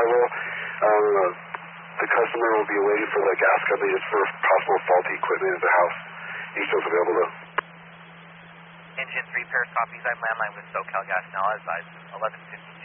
Chicago. The customer will be waiting for the gas company just for possible faulty equipment in the house. He's still available though. Engine 3 pairs copies. I'm landline with SoCal Gas now. Advise 11:50.